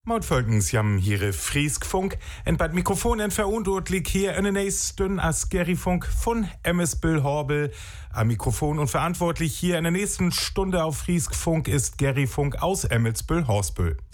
Maut folgens jam hier Frieskfunk en bad Mikrofon en verantwortlich hier in den nächsten as Gerryfunk von MS Bill Horbel. Am Mikrofon und verantwortlich hier in der nächsten Stunde auf Frieskfunk ist Gerryfunk aus Emmelsbüll Horsbüll.